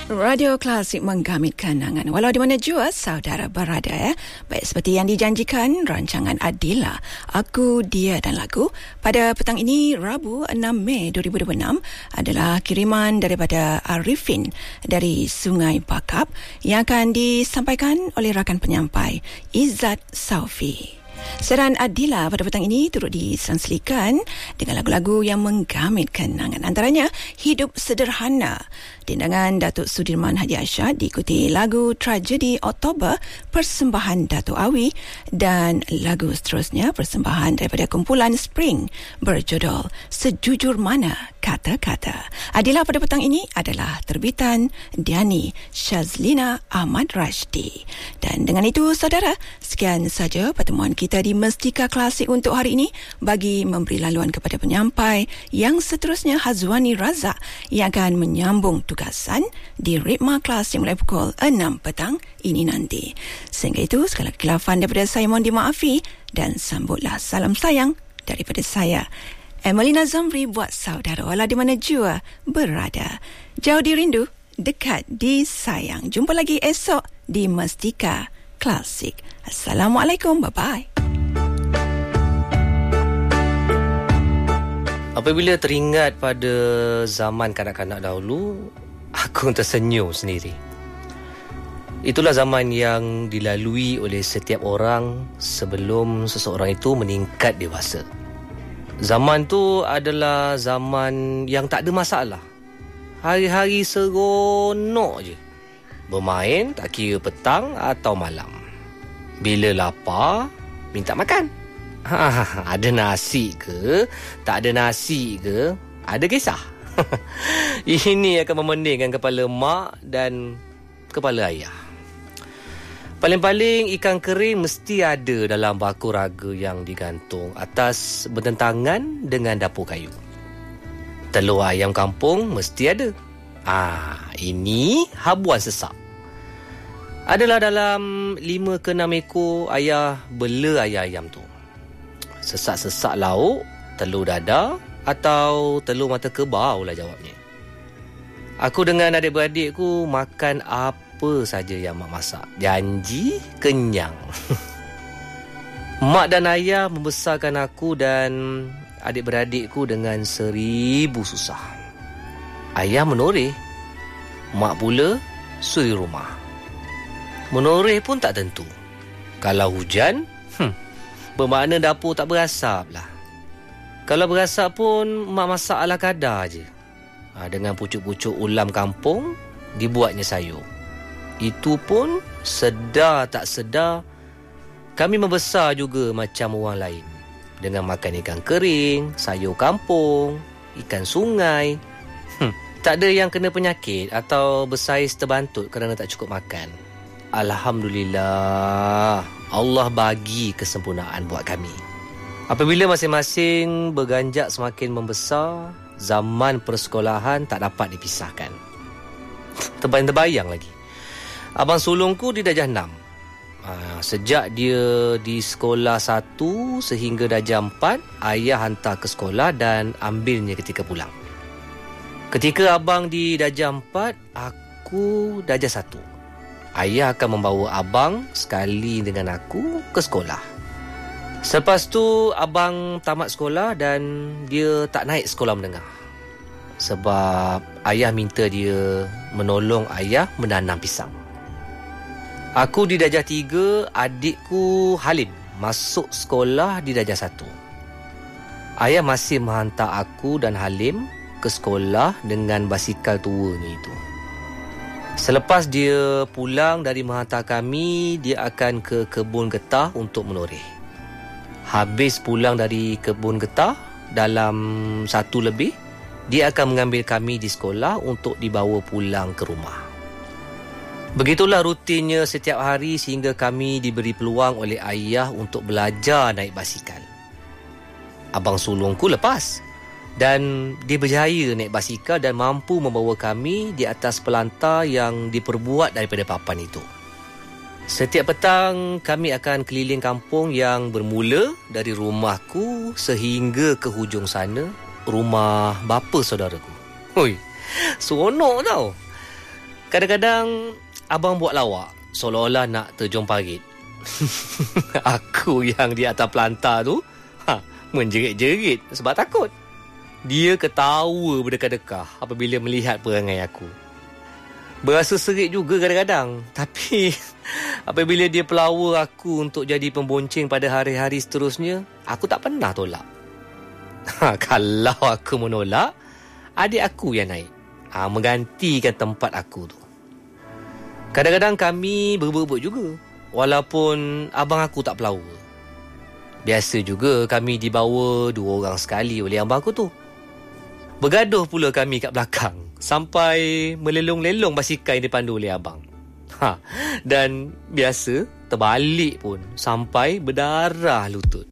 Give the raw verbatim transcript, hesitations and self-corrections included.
Radio Klasik menggamit kenangan walau di mana jua saudara berada ya. Baik, seperti yang dijanjikan rancangan Adila, Aku, Dia dan Lagu pada petang ini Rabu enam Mei dua ribu dua puluh enam adalah kiriman daripada Arifin dari Sungai Bakap yang akan disampaikan oleh rakan penyampai Izzat Saufi. Seran Adila pada petang ini turut ditranslikan dengan lagu-lagu yang menggamit kenangan. Antaranya Hidup Sederhana, dindangan Datuk Sudirman Hadi Arsyad, diikuti lagu Tragedi Oktober, persembahan Datuk Awi, dan lagu seterusnya persembahan daripada kumpulan Spring berjudul Sejujur Mana Kata-Kata. Adila pada petang ini adalah terbitan Diani Shazlina Ahmad Rashdi. Dan dengan itu, saudara, sekian saja pertemuan kita di Mestika Klasik untuk hari ini. Bagi memberi laluan kepada penyampai yang seterusnya, Hazwani Razak yang akan menyambung tugasan di Ritma Klasik mulai pukul enam petang ini nanti. Sehingga itu, segala kekhilafan daripada saya mohon dimaafi dan sambutlah salam sayang daripada saya, Emelina Zamri, buat saudara wala di mana jua berada. Jauh dirindu, dekat disayang. Jumpa lagi esok di Mestika Klasik. Assalamualaikum, bye-bye. Apabila teringat pada zaman kanak-kanak dahulu, aku tersenyum sendiri. Itulah zaman yang dilalui oleh setiap orang sebelum seseorang itu meningkat dewasa. Zaman tu adalah zaman yang tak ada masalah. Hari-hari seronok je. Bermain tak kira petang atau malam. Bila lapar, minta makan. Ha, ada nasi ke, tak ada nasi ke, ada kisah. Ini akan memendingkan kepala mak dan kepala ayah. Paling-paling ikan kering mesti ada dalam bakul raga yang digantung atas bertentangan dengan dapur kayu. Telur ayam kampung mesti ada. Ah, ini habuan sesak. Adalah dalam lima ke enam ekor ayah bela ayam-ayam tu. Sesak-sesak lauk, telur dadar atau telur mata kebau lah jawabnya. Aku dengan adik-beradikku makan apa saja yang mak masak. Janji kenyang. Mak dan ayah membesarkan aku dan adik-beradikku dengan seribu susah. Ayah menoreh, mak pula suri rumah. Menoreh pun tak tentu. Kalau hujan, hmm, bermakna dapur tak berasap lah. Kalau berasap pun mak masak ala kadar je. Ha, dengan pucuk-pucuk ulam kampung, dibuatnya sayur. Itu pun sedar tak sedar, kami membesar juga macam orang lain. Dengan makan ikan kering, sayur kampung, ikan sungai. Hmm, tak ada yang kena penyakit atau bersaiz terbantut kerana tak cukup makan. Alhamdulillah, Allah bagi kesempurnaan buat kami. Apabila masing-masing berganjak semakin membesar, zaman persekolahan tak dapat dipisahkan. Terbayang-terbayang lagi. Abang sulungku di darjah enam. Ha, sejak dia di sekolah satu sehingga darjah empat, ayah hantar ke sekolah dan ambilnya ketika pulang. Ketika abang di darjah empat, aku darjah satu. Ayah akan membawa abang sekali dengan aku ke sekolah. Selepas tu abang tamat sekolah dan dia tak naik sekolah menengah. Sebab ayah minta dia menolong ayah menanam pisang. Aku di darjah tiga, adikku Halim masuk sekolah di darjah satu. Ayah masih menghantar aku dan Halim ke sekolah dengan basikal tuanya itu. Selepas dia pulang dari menghantar kami, dia akan ke kebun getah untuk menoreh. Habis pulang dari kebun getah, dalam satu lebih, dia akan mengambil kami di sekolah untuk dibawa pulang ke rumah. Begitulah rutinnya setiap hari sehingga kami diberi peluang oleh ayah untuk belajar naik basikal. Abang sulungku lepas dan dia berjaya naik basikal dan mampu membawa kami di atas pelantar yang diperbuat daripada papan itu. Setiap petang kami akan keliling kampung yang bermula dari rumahku sehingga ke hujung sana, rumah bapa saudaraku. Hoi, seronok tau. Kadang-kadang abang buat lawak seolah-olah nak terjun parit. Aku yang di atas pelantar tu ha, menjerit-jerit sebab takut. Dia ketawa berdekah-dekah apabila melihat perangai aku. Berasa serit juga kadang-kadang. Tapi apabila dia pelawa aku untuk jadi pembonceng pada hari-hari seterusnya, aku tak pernah tolak. Ha, kalau aku menolak, adik aku yang naik. Ha, menggantikan tempat aku tu. Kadang-kadang kami berebut-rebut juga, walaupun abang aku tak pelawa. Biasa juga kami dibawa dua orang sekali oleh abang aku tu. Bergaduh pula kami kat belakang, sampai melelong-lelong basikal yang dipandu oleh abang. Ha, dan biasa terbalik pun sampai berdarah lutut.